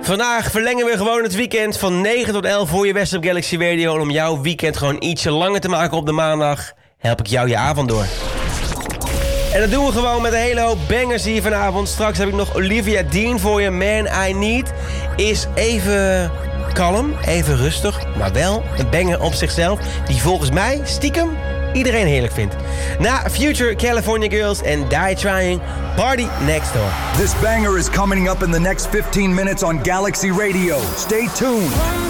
Vandaag verlengen we gewoon het weekend van 9 tot 11 voor je West op Galaxy Radio. En om jouw weekend gewoon ietsje langer te maken op de maandag, help ik jou je avond door. En dat doen we gewoon met een hele hoop bangers hier vanavond. Straks heb ik nog Olivia Dean voor je. Man I Need is even kalm, even rustig, maar wel een banger op zichzelf die volgens mij stiekem iedereen heerlijk vindt. Na Future, California Girls en Die Trying, Party Next Door. This banger is coming up in the next 15 minutes on Galaxy Radio. Stay tuned.